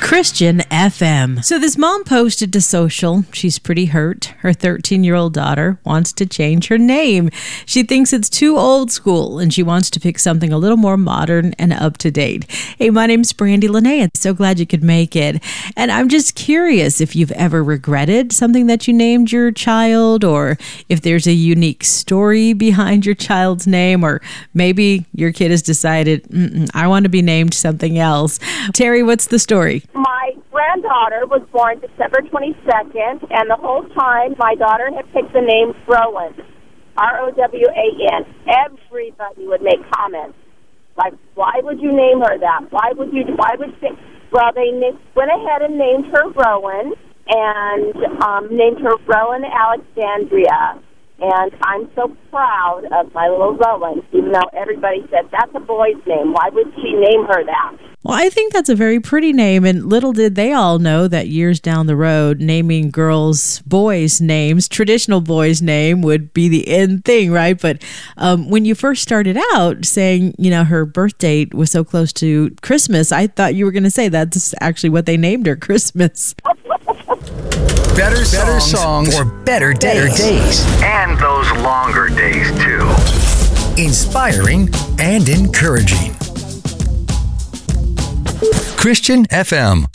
Christian FM. So this mom posted to social, she's pretty hurt. Her 13-year-old daughter wants to change her name. She thinks it's too old school and she wants to pick something a little more modern and up to date. Hey, my name's Brandy Linnea. So glad you could make it. And I'm just curious if you've ever regretted something that you named your child, or if there's a unique story behind your child's name, or maybe your kid has decided, I want to be named something else. Terry, what's the story? My granddaughter was born December 22nd, and the whole time my daughter had picked the name Rowan, R-O-W-A-N. Everybody would make comments like, why would you name her that? Why would you? Well, they went ahead and named her Rowan, and named her Rowan Alexandria. And I'm so proud of my little Rowan, even though everybody said, that's a boy's name. Why would she name her that? Well, I think that's a very pretty name, and little did they all know that years down the road, naming girls boys' names, traditional boys' name, would be the end thing, right? But when you first started out saying, her birth date was so close to Christmas, I thought you were going to say that's actually what they named her, Christmas. Better songs for better days. And those longer days, too. Inspiring and encouraging. Christian FM.